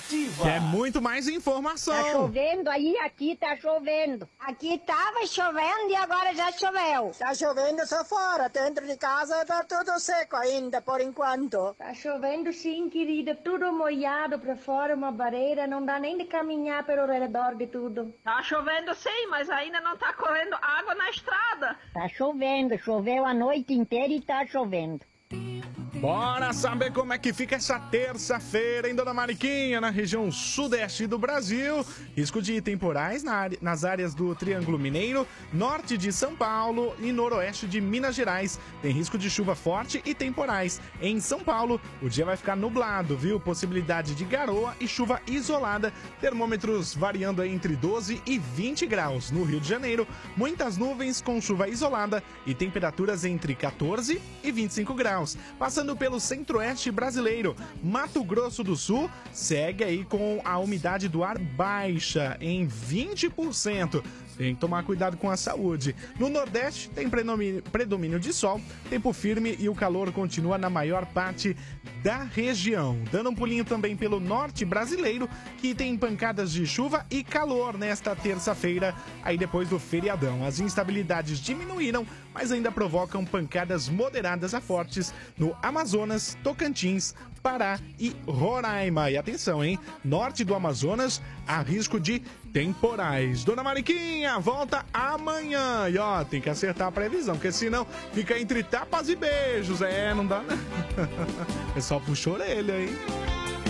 Ativa. Quer muito mais informação. Tá chovendo aí, aqui tá chovendo. Aqui tava chovendo e agora já choveu. Tá chovendo só fora, dentro de casa tá tudo seco ainda, por enquanto. Tá chovendo sim, querida, tudo molhado pra fora, uma barreira, não dá nem de caminhar pelo redor de tudo. Tá chovendo sim, mas ainda não tá correndo água na estrada. Tá chovendo, choveu a noite inteira e tá chovendo. Bora saber como é que fica essa terça-feira, hein, Dona Mariquinha, na região sudeste do Brasil. Risco de temporais nas áreas do Triângulo Mineiro, norte de São Paulo e noroeste de Minas Gerais. Tem risco de chuva forte e temporais. Em São Paulo, o dia vai ficar nublado, viu? Possibilidade de garoa e chuva isolada. Termômetros variando entre 12 e 20 graus. No Rio de Janeiro, muitas nuvens com chuva isolada e temperaturas entre 14 e 25 graus. Passando pelo centro-oeste brasileiro, Mato Grosso do Sul segue aí com a umidade do ar baixa em 20%. Tem que tomar cuidado com a saúde. No Nordeste tem predomínio de sol, tempo firme e o calor continua na maior parte da região. Dando um pulinho também pelo norte brasileiro, que tem pancadas de chuva e calor nesta terça-feira, aí depois do feriadão. As instabilidades diminuíram, mas ainda provocam pancadas moderadas a fortes no Amazonas, Tocantins, Pará e Roraima. E atenção, hein? Norte do Amazonas, há risco de temporais. Dona Mariquinha, volta amanhã. E ó, tem que acertar a previsão, porque senão fica entre tapas e beijos. É, não dá, né? É só puxa a orelha, hein?